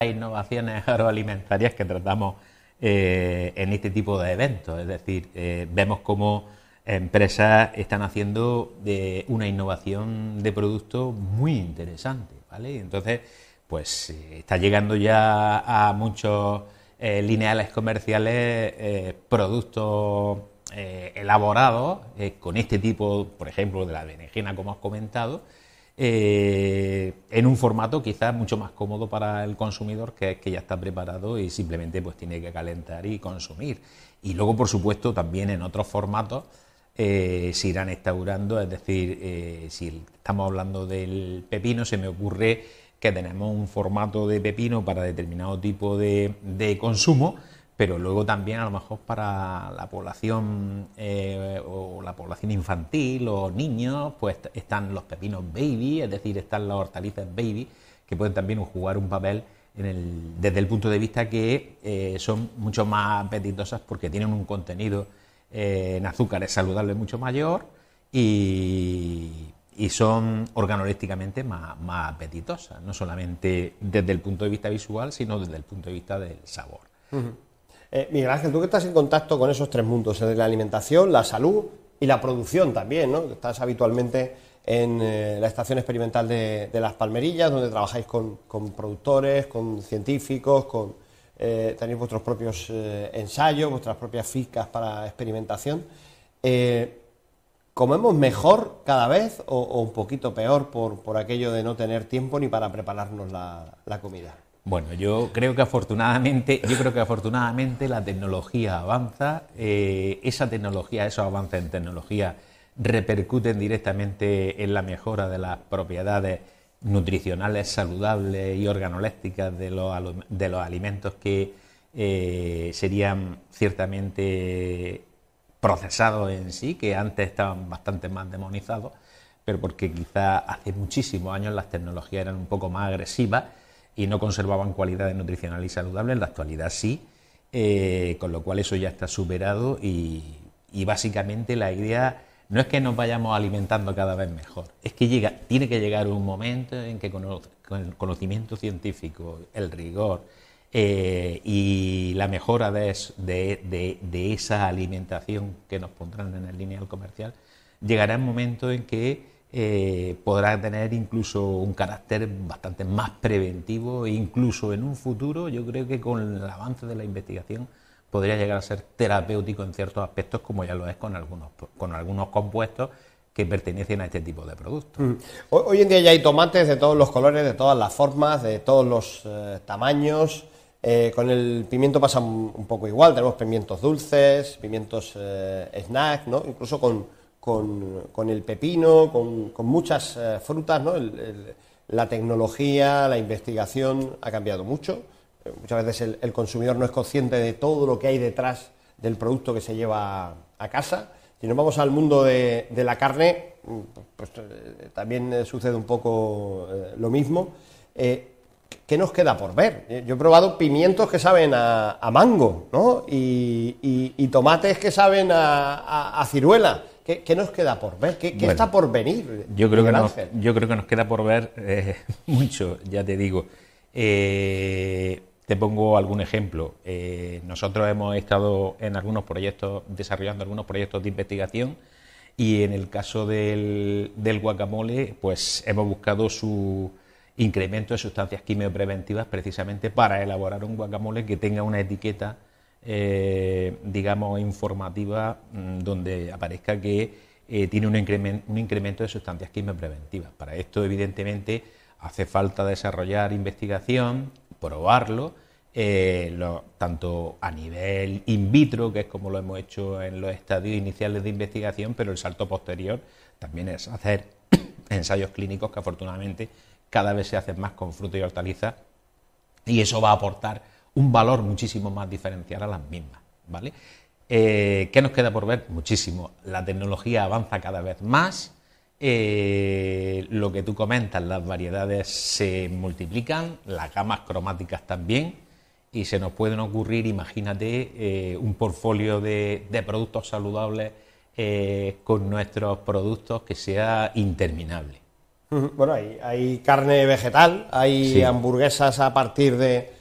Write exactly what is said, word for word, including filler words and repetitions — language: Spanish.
innovaciones agroalimentarias que tratamos eh, en este tipo de eventos. Es decir, eh, vemos cómo empresas están haciendo de una innovación de producto muy interesante, ¿vale? Entonces, pues eh, está llegando ya a muchos eh, lineales comerciales eh, productos eh, elaborados eh, con este tipo, por ejemplo, de la berenjena, como has comentado, Eh, en un formato quizás mucho más cómodo para el consumidor, que es que ya está preparado y simplemente pues tiene que calentar y consumir. Y luego, por supuesto, también en otros formatos eh, se irán instaurando, es decir, eh, si estamos hablando del pepino, se me ocurre que tenemos un formato de pepino para determinado tipo de, de consumo, pero luego también a lo mejor para la población eh, o la población infantil o niños, pues están los pepinos baby, es decir, están las hortalizas baby, que pueden también jugar un papel en el, desde el punto de vista que eh, son mucho más apetitosas porque tienen un contenido eh, en azúcares saludables mucho mayor y, y son organolépticamente más, más apetitosas, no solamente desde el punto de vista visual, sino desde el punto de vista del sabor. Uh-huh. Eh, Miguel Ángel, tú que estás en contacto con esos tres mundos, el de la alimentación, la salud y la producción también, ¿no? Estás habitualmente en eh, la estación experimental de, de Las Palmerillas, donde trabajáis con, con productores, con científicos, con, eh, tenéis vuestros propios eh, ensayos, vuestras propias fincas para experimentación. Eh, ¿Comemos mejor cada vez o, o un poquito peor por, por aquello de no tener tiempo ni para prepararnos la, la comida? Bueno, yo creo que afortunadamente, yo creo que afortunadamente la tecnología avanza, eh, esa tecnología, esos avances en tecnología repercuten directamente en la mejora de las propiedades nutricionales, saludables y organolépticas de los, de los alimentos que eh, serían ciertamente procesados en sí, que antes estaban bastante más demonizados, pero porque quizá hace muchísimos años las tecnologías eran un poco más agresivas y no conservaban cualidades nutricionales y saludables. En la actualidad sí, eh, con lo cual eso ya está superado y, y básicamente la idea no es que nos vayamos alimentando cada vez mejor, es que llega, tiene que llegar un momento en que con el conocimiento científico, el rigor eh, y la mejora de, de, de, de esa alimentación que nos pondrán en el lineal comercial, llegará el momento en que Eh, podrá tener incluso un carácter bastante más preventivo e incluso en un futuro yo creo que con el avance de la investigación podría llegar a ser terapéutico en ciertos aspectos, como ya lo es con algunos, con algunos compuestos que pertenecen a este tipo de productos. Mm. Hoy en día ya hay tomates de todos los colores, de todas las formas, de todos los eh, tamaños. Eh, con el pimiento pasa un, un poco igual, tenemos pimientos dulces, pimientos eh, snack, ¿no? Incluso con Con, con el pepino, con, con muchas eh, frutas, ¿no? El, el, la tecnología, la investigación ha cambiado mucho. Eh, muchas veces el, el consumidor no es consciente de todo lo que hay detrás del producto que se lleva a casa. Si nos vamos al mundo de, de la carne, pues eh, también eh, sucede un poco eh, lo mismo. Eh, ¿Qué nos queda por ver? Yo he probado pimientos que saben a, a mango, ¿no? Y, y, y tomates que saben a, a, a ciruela. ¿Qué, ¿Qué nos queda por ver? ¿Qué, qué bueno, está por venir? Yo creo, que nos, yo creo que nos queda por ver eh, mucho, ya te digo. Eh, te pongo algún ejemplo. Eh, nosotros hemos estado en algunos proyectos, desarrollando algunos proyectos de investigación y en el caso del, del guacamole, pues hemos buscado su incremento de sustancias quimiopreventivas precisamente para elaborar un guacamole que tenga una etiqueta Eh, digamos informativa donde aparezca que eh, tiene un incremento, un incremento de sustancias quimiopreventivas. Para esto evidentemente hace falta desarrollar investigación, probarlo, eh, lo, tanto a nivel in vitro, que es como lo hemos hecho en los estadios iniciales de investigación, pero el salto posterior también es hacer ensayos clínicos que afortunadamente cada vez se hacen más con frutas y hortalizas y eso va a aportar un valor muchísimo más diferencial a las mismas, ¿vale? Eh, ¿Qué nos queda por ver? Muchísimo. La tecnología avanza cada vez más, eh, lo que tú comentas, las variedades se multiplican, las gamas cromáticas también, y se nos pueden ocurrir, imagínate, eh, un portfolio de, de productos saludables eh, con nuestros productos que sea interminable. Bueno, hay, hay carne vegetal, hay Sí. hamburguesas a partir de,